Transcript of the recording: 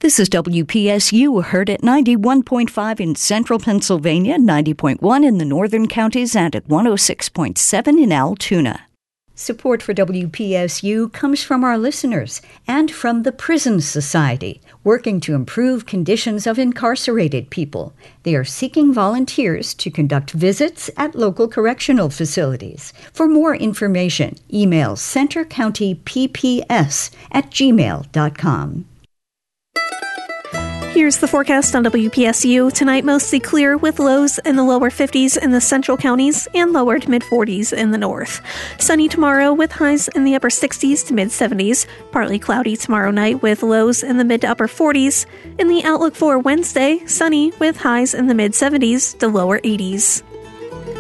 This is WPSU, heard at 91.5 in central Pennsylvania, 90.1 in the northern counties, and at 106.7 in Altoona. Support for WPSU comes from our listeners and from the Prison Society, working to improve conditions of incarcerated people. They are seeking volunteers to conduct visits at local correctional facilities. For more information, email centercountypps@gmail.com. Here's the forecast on WPSU. Tonight, mostly clear with lows in the lower 50s in the central counties and lower to mid-40s in the north. Sunny tomorrow with highs in the upper 60s to mid-70s. Partly cloudy tomorrow night with lows in the mid to upper 40s. In the outlook for Wednesday, sunny with highs in the mid-70s to lower 80s.